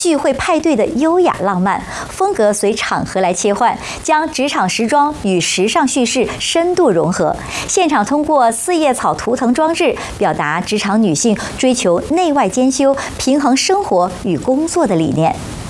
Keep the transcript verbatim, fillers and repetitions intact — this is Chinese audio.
聚会派对的优雅浪漫风格随场合来切换，将职场时装与时尚叙事深度融合。现场通过四叶草图腾装置，表达职场女性追求内外兼修、平衡生活与工作的理念。